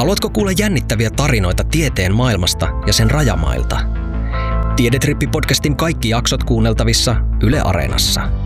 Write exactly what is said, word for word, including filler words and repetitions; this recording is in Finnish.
Haluatko kuulla jännittäviä tarinoita tieteen maailmasta ja sen rajamailta? Tiedetrippi-podcastin kaikki jaksot kuunneltavissa Yle Areenassa.